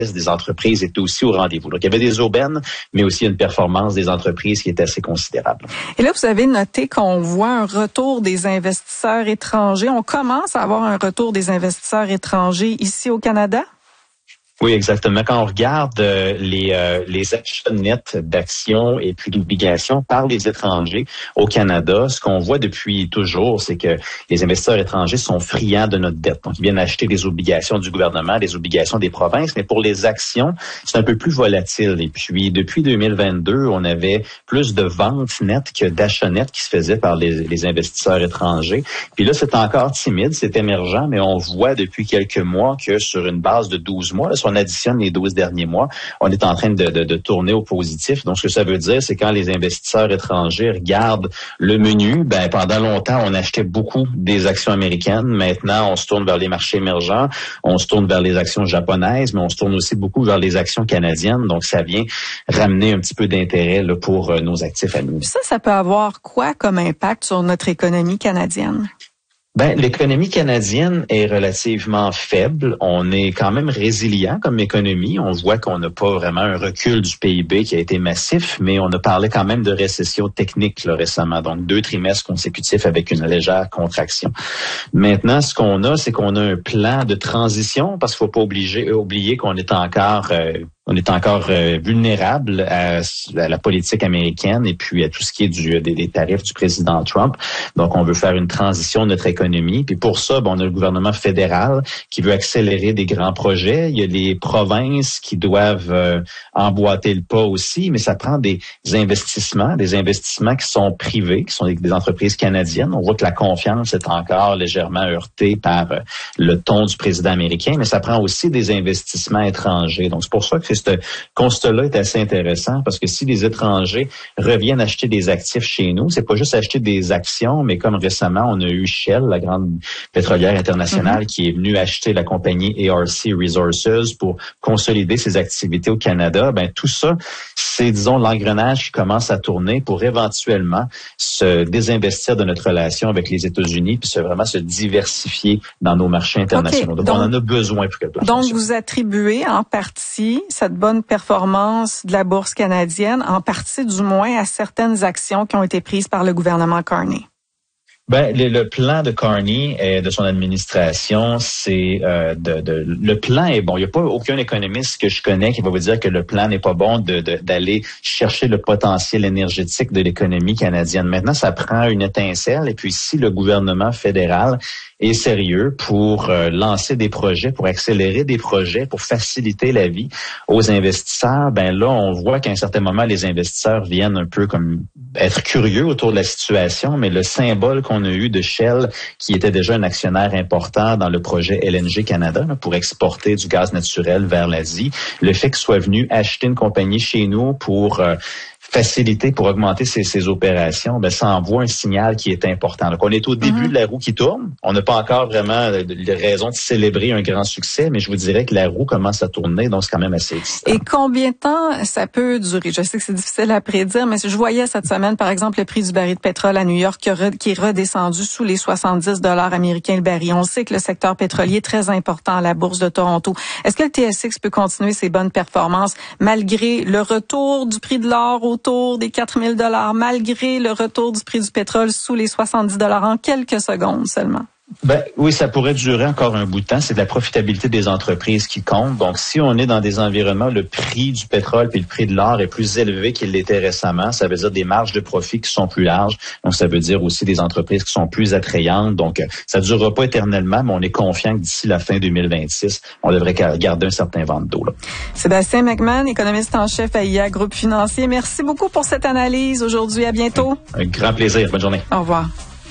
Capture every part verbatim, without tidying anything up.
des entreprises est aussi au rendez-vous. Donc, il y avait des aubaines, mais aussi une performance des entreprises qui est assez considérable. Et là, vous avez noté qu'on voit un retour des investisseurs étrangers. On commence à avoir un retour des investisseurs étrangers ici au Canada? Oui, exactement. Quand on regarde euh, les euh, les achats nets d'actions et puis d'obligations par les étrangers au Canada, ce qu'on voit depuis toujours, c'est que les investisseurs étrangers sont friands de notre dette. Donc, ils viennent acheter des obligations du gouvernement, des obligations des provinces, mais pour les actions, c'est un peu plus volatile. Et puis, depuis deux mille vingt-deux, on avait plus de ventes nettes que d'achats nets qui se faisaient par les, les investisseurs étrangers. Puis là, c'est encore timide, c'est émergent, mais on voit depuis quelques mois que sur une base de douze mois, là, on additionne les douze derniers mois, on est en train de, de, de tourner au positif. Donc, ce que ça veut dire, c'est quand les investisseurs étrangers regardent le menu, ben pendant longtemps, on achetait beaucoup des actions américaines. Maintenant, on se tourne vers les marchés émergents, on se tourne vers les actions japonaises, mais on se tourne aussi beaucoup vers les actions canadiennes. Donc, ça vient ramener un petit peu d'intérêt là, pour euh, nos actifs à nous. Ça, ça peut avoir quoi comme impact sur notre économie canadienne? Ben, l'économie canadienne est relativement faible. On est quand même résilient comme économie. On voit qu'on n'a pas vraiment un recul du P I B qui a été massif, mais on a parlé quand même de récession technique là, récemment. Donc, deux trimestres consécutifs avec une légère contraction. Maintenant, ce qu'on a, c'est qu'on a un plan de transition parce qu'il ne faut pas obliger, oublier qu'on est encore... Euh, On est encore euh, vulnérable à, à la politique américaine et puis à tout ce qui est du, des, des tarifs du président Trump. Donc, on veut faire une transition de notre économie. Puis pour ça, bon, on a le gouvernement fédéral qui veut accélérer des grands projets. Il y a les provinces qui doivent euh, emboîter le pas aussi, mais ça prend des investissements, des investissements qui sont privés, qui sont des, des entreprises canadiennes. On voit que la confiance est encore légèrement heurtée par euh, le ton du président américain, mais ça prend aussi des investissements étrangers. Donc, c'est pour ça que ce constat-là est assez intéressant parce que si les étrangers reviennent acheter des actifs chez nous, c'est pas juste acheter des actions, mais comme récemment, on a eu Shell, la grande pétrolière internationale, mm-hmm. qui est venue acheter la compagnie A R C Resources pour consolider ses activités au Canada. Ben tout ça, c'est, disons, l'engrenage qui commence à tourner pour éventuellement se désinvestir de notre relation avec les États-Unis puis se, vraiment se diversifier dans nos marchés internationaux. Okay, donc, donc, on en a besoin pour que le plan Donc, fonctionne. vous attribuez en partie cette bonne performance de la bourse canadienne, en partie du moins à certaines actions qui ont été prises par le gouvernement Carney. Ben, le, le plan de Carney et de son administration, c'est euh, de, de le plan est bon. Il n'y a pas aucun économiste que je connais qui va vous dire que le plan n'est pas bon de, de, d'aller chercher le potentiel énergétique de l'économie canadienne. Maintenant, ça prend une étincelle. Et puis, si le gouvernement fédéral est sérieux pour euh, lancer des projets, pour accélérer des projets, pour faciliter la vie aux investisseurs, ben là, on voit qu'à un certain moment, les investisseurs viennent un peu comme être curieux autour de la situation, mais le symbole qu'on a eu de Shell, qui était déjà un actionnaire important dans le projet L N G Canada là, pour exporter du gaz naturel vers l'Asie, le fait qu'il soit venu acheter une compagnie chez nous pour euh, faciliter, pour augmenter ses, ses opérations, ben ça envoie un signal qui est important. Donc, on est au début mm-hmm. de la roue qui tourne. On n'a pas encore vraiment de raison de célébrer un grand succès, mais je vous dirais que la roue commence à tourner, donc c'est quand même assez excitant. Et combien de temps ça peut durer? Je sais que c'est difficile à prédire, mais je voyais cette semaine, par exemple, le prix du baril de pétrole à New York qui est redescendu sous les soixante-dix dollars américains le baril. On sait que le secteur pétrolier est très important à la bourse de Toronto. Est-ce que le T S X peut continuer ses bonnes performances malgré le retour du prix de l'or au autour des quatre mille dollars, malgré le retour du prix du pétrole sous les soixante-dix dollars en quelques secondes seulement? Ben oui, ça pourrait durer encore un bout de temps. C'est de la profitabilité des entreprises qui compte. Donc, si on est dans des environnements, le prix du pétrole puis le prix de l'or est plus élevé qu'il l'était récemment, ça veut dire des marges de profit qui sont plus larges. Donc, ça veut dire aussi des entreprises qui sont plus attrayantes. Donc, ça ne durera pas éternellement, mais on est confiant que d'ici la fin deux mille vingt-six, on devrait garder un certain vent d'eau. Là. Sébastien McMahon, économiste en chef à I A Groupe Financier. Merci beaucoup pour cette analyse aujourd'hui. À bientôt. Un grand plaisir. Bonne journée. Au revoir.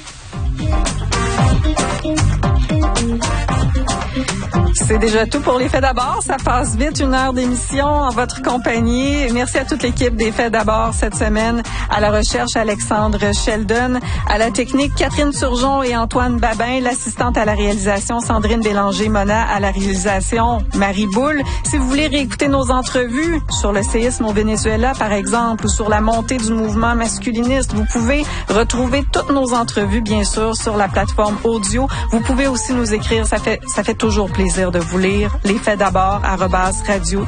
C'est déjà tout pour les Faits d'abord. Ça passe vite, une heure d'émission en votre compagnie. Merci à toute l'équipe des Faits d'abord cette semaine. À la recherche, Alexandre Sheldon. À la technique, Catherine Turgeon et Antoine Babin. L'assistante à la réalisation, Sandrine Bélanger-Mona. À la réalisation, Marie Boule. Si vous voulez réécouter nos entrevues sur le séisme au Venezuela, par exemple, ou sur la montée du mouvement masculiniste, vous pouvez retrouver toutes nos entrevues, bien sûr, sur la plateforme audio. Vous pouvez aussi nous écrire. Ça fait, ça fait toujours plaisir de vous lire. Les Faits d'abord, arobase radio